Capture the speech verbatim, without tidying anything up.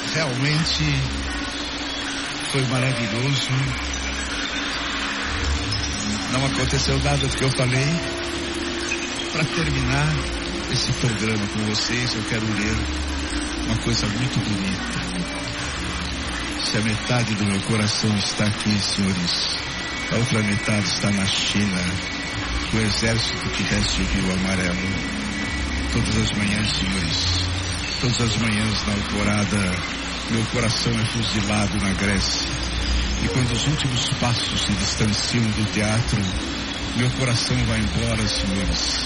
Realmente foi maravilhoso. Não aconteceu nada do que eu falei. Para terminar esse programa com vocês, eu quero ler uma coisa muito bonita. Se a metade do meu coração está aqui, senhores, a outra metade está na China, o exército que desce o Rio Amarelo. Todas as manhãs, senhores, todas as manhãs na alvorada, meu coração é fuzilado na Grécia. E quando os últimos passos se distanciam do teatro, meu coração vai embora, senhores.